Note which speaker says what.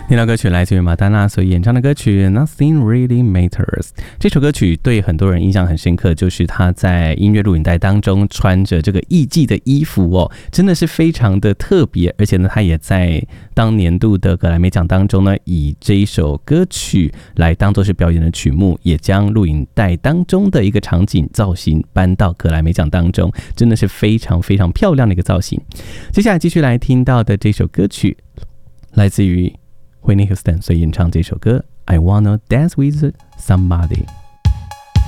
Speaker 1: 听到歌曲来自于马丹娜所演唱的歌曲 Nothing Really Matters。 这首歌曲对很多人印象很深刻，就是她在音乐录影带当中穿着这个艺伎的衣服哦，真的是非常的特别。而且呢，她也在当年度的格莱美奖当中呢，以这一首歌曲来当作是表演的曲目，也将录影带当中的一个场景造型搬到格莱美奖当中，真的是非常非常漂亮的一个造型。接下来继续来听到的这首歌曲来自于Whitney Houston 所演唱这首歌 I Wanna Dance With Somebody。